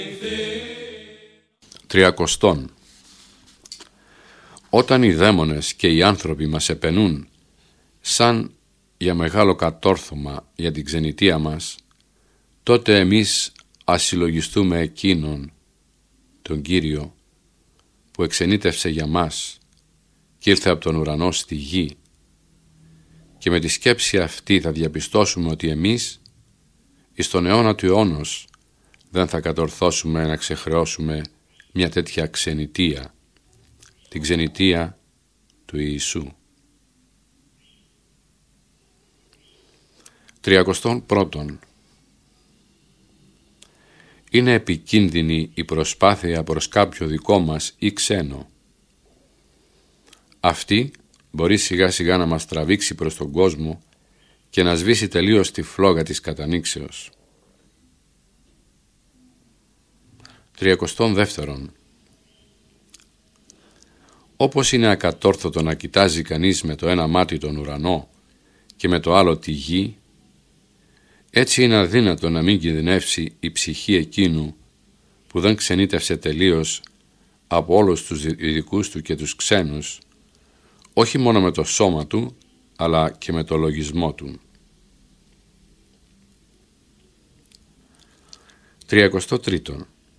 30. Όταν οι δαίμονες και οι άνθρωποι μας επενούν σαν για μεγάλο κατόρθωμα για την ξενιτεία μας, τότε εμείς ας συλλογιστούμε εκείνον, τον Κύριο, που εξενίτευσε για μας και ήρθε από τον ουρανό στη γη, και με τη σκέψη αυτή θα διαπιστώσουμε ότι εμείς εις τον αιώνα του αιώνος δεν θα κατορθώσουμε να ξεχρεώσουμε μια τέτοια ξενιτεία, την ξενιτεία του Ιησού. 31. Είναι επικίνδυνη η προσπάθεια προς κάποιο δικό μας ή ξένο. Αυτή μπορεί σιγά σιγά να μας τραβήξει προς τον κόσμο και να σβήσει τελείως τη φλόγα της κατανήξεως. 32. Όπως είναι ακατόρθωτο να κοιτάζει κανείς με το ένα μάτι τον ουρανό και με το άλλο τη γη, έτσι είναι αδύνατο να μην κινδυνεύσει η ψυχή εκείνου που δεν ξενίτευσε τελείως από όλους τους ειδικούς του και τους ξένους, όχι μόνο με το σώμα του, αλλά και με το λογισμό του. 33.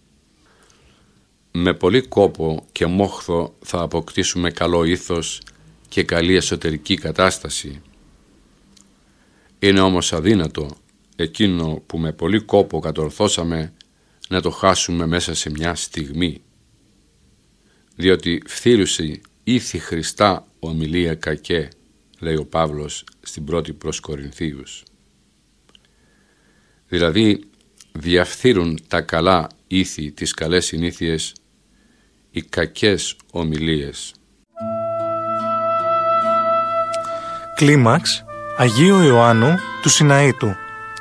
Με πολύ κόπο και μόχθο θα αποκτήσουμε καλό ήθος και καλή εσωτερική κατάσταση. Είναι όμως αδύνατο εκείνο που με πολύ κόπο κατορθώσαμε να το χάσουμε μέσα σε μια στιγμή, διότι φθήρουσε ήθη Χριστά ομιλία κακέ, λέει ο Παύλος στην 1η προς Κορινθίους. Δηλαδή διαφθείρουν τα καλά ήθη, τις καλές συνήθειες, οι κακές ομιλίες. Κλίμαξ Αγίου Ιωάννου του Σιναήτου.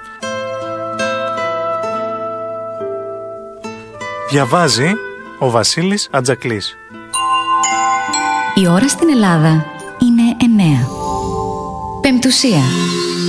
Διαβάζει ο Βασίλης Ατζακλής. Η ώρα στην Ελλάδα είναι 9. Πεμπτουσία.